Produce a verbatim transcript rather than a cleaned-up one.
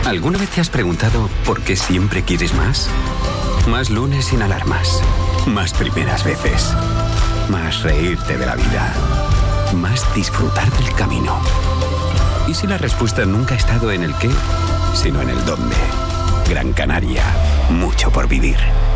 ¿Alguna vez te has preguntado por qué siempre quieres más? Más lunes sin alarmas. Más primeras veces. Más reírte de la vida. Más disfrutar del camino. ¿Y si la respuesta nunca ha estado en el qué, sino en el dónde? Gran Canaria. Mucho por vivir.